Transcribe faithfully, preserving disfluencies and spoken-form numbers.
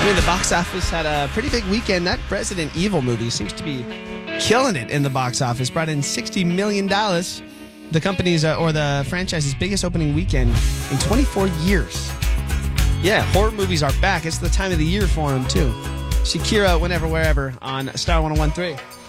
I mean, the box office had a pretty big weekend. That Resident Evil movie seems to be killing it in the box office. Brought in sixty million dollars. The company's, uh, or the franchise's biggest opening weekend in twenty-four years. Yeah, horror movies are back. It's the time of the year for them, too. Shakira, Whenever, Wherever on Star one oh one point three.